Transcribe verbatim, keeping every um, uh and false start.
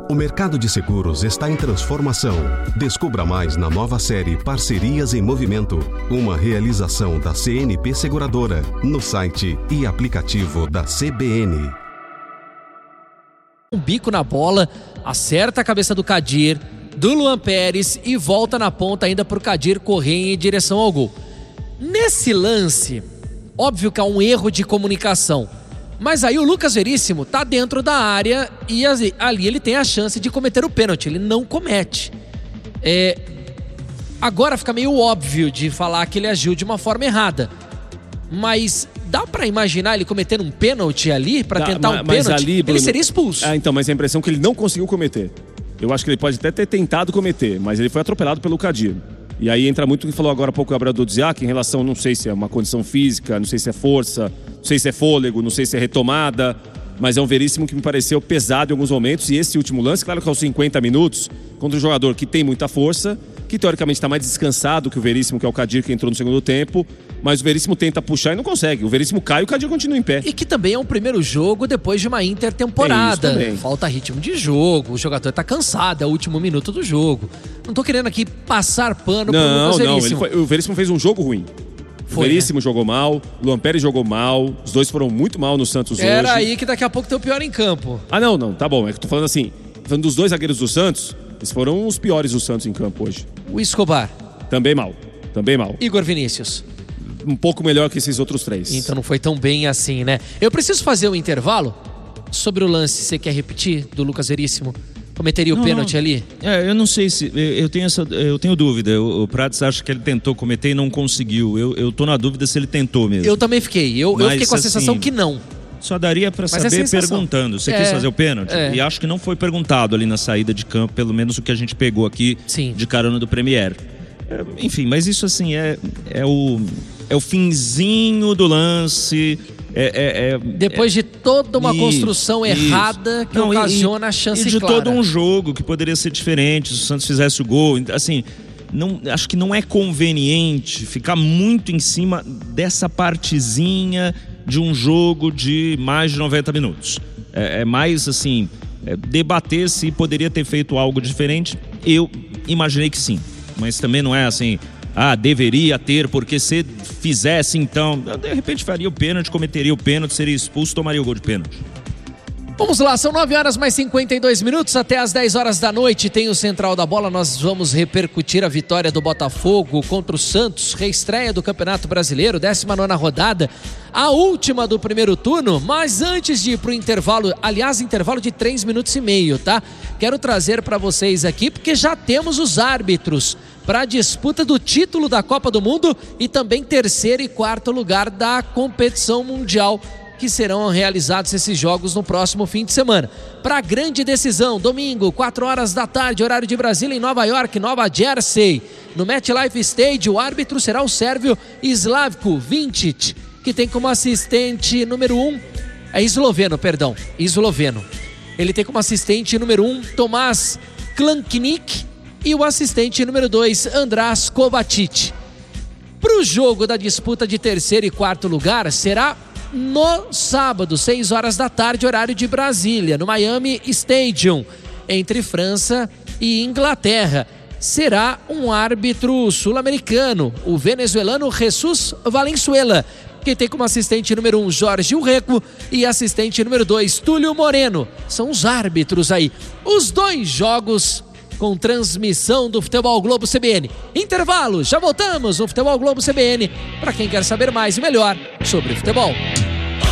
O mercado de seguros está em transformação. Descubra mais na nova série Parcerias em Movimento, uma realização da C N P Seguradora, no site e aplicativo da C B N. Um bico na bola, acerta a cabeça do Kadir, do Luan Pérez e volta na ponta ainda para o Kadir correr em direção ao gol. Nesse lance, óbvio que há um erro de comunicação, mas aí o Lucas Veríssimo tá dentro da área e ali ele tem a chance de cometer o pênalti, ele não comete. É, agora fica meio óbvio de falar que ele agiu de uma forma errada, mas dá pra imaginar ele cometendo um pênalti ali, pra dá, tentar um mas pênalti? Ali, Bruno, ele seria expulso. Ah, então, mas a impressão é que ele não conseguiu cometer. Eu acho que ele pode até ter tentado cometer, mas ele foi atropelado pelo Kadir. E aí entra muito o que falou agora há pouco o Gabriel Dudziak em relação, não sei se é uma condição física, não sei se é força, não sei se é fôlego, não sei se é retomada, mas é um Veríssimo que me pareceu pesado em alguns momentos. E esse último lance, claro que aos cinquenta minutos, contra um jogador que tem muita força, que teoricamente está mais descansado que o Veríssimo, que é o Kadir, que entrou no segundo tempo, mas o Veríssimo tenta puxar e não consegue. O Veríssimo cai e o Kadir continua em pé. E que também é um primeiro jogo depois de uma intertemporada. Falta ritmo de jogo, o jogador tá cansado, é o último minuto do jogo. Não tô querendo aqui passar pano pro Lucas Veríssimo. Não, ele foi, o Veríssimo fez um jogo ruim. Foi, o Veríssimo, né, jogou mal, o Luan Pérez jogou mal, os dois foram muito mal no Santos Era hoje. Era aí que daqui a pouco tem o pior em campo. Ah, não, não, tá bom, é que eu tô falando assim, falando dos dois zagueiros do Santos, eles foram os piores do Santos em campo hoje. O Escobar. Também mal, também mal. Igor Vinícius. Um pouco melhor que esses outros três. Então não foi tão bem assim, né? Eu preciso fazer um intervalo sobre o lance, você quer repetir, do Lucas Veríssimo? Cometeria o pênalti não. ali? É, eu não sei se... Eu tenho, essa, eu tenho dúvida. O, o Prats acha que ele tentou cometer e não conseguiu. Eu, eu tô na dúvida se ele tentou mesmo. Eu também fiquei. Eu, Mas, eu fiquei com a sensação assim, que não. Só daria pra saber é perguntando. Você é, quis fazer o pênalti? É. E acho que não foi perguntado ali na saída de campo, pelo menos o que a gente pegou aqui. Sim. De carona do Premier. É, enfim, mas isso assim é, é, o, é o finzinho do lance... É, é, é, Depois de toda uma isso, construção errada isso. que não, ocasiona e, a chance clara. E de clara. todo um jogo que poderia ser diferente se o Santos fizesse o gol. Assim, não, acho que não é conveniente ficar muito em cima dessa partezinha de um jogo de mais de noventa minutos. É, é mais assim, é, debater se poderia ter feito algo diferente. Eu imaginei que sim, mas também não é assim... Ah, deveria ter, porque se fizesse então, de repente faria o pênalti, cometeria o pênalti, seria expulso, tomaria o gol de pênalti. Vamos lá, são nove horas mais cinquenta e dois minutos, até as dez horas da noite tem o Central da Bola. Nós vamos repercutir a vitória do Botafogo contra o Santos, reestreia do Campeonato Brasileiro, décima nona rodada, a última do primeiro turno. Mas antes de ir pro intervalo, aliás, intervalo de três minutos e meio, tá? Quero trazer para vocês aqui, porque já temos os árbitros para a disputa do título da Copa do Mundo e também terceiro e quarto lugar da competição mundial, que serão realizados esses jogos no próximo fim de semana. Para a grande decisão, domingo, quatro horas da tarde, horário de Brasília, em Nova York, Nova Jersey. No MetLife Stadium, o árbitro será o sérvio Slavko Vincic, que tem como assistente número um, é esloveno, perdão, esloveno. Ele tem como assistente número um, Tomás Klanknik, e o assistente número dois, András Kovacic. Para o jogo da disputa de terceiro e quarto lugar, será no sábado, seis horas da tarde, horário de Brasília, no Miami Stadium, entre França e Inglaterra. Será um árbitro sul-americano, o venezuelano Jesus Valenzuela, que tem como assistente número um, Jorge Urreco, e assistente número dois, Túlio Moreno. São os árbitros aí. Os dois jogos com transmissão do Futebol Globo C B N. Intervalo, já voltamos no Futebol Globo C B N, para quem quer saber mais e melhor sobre futebol.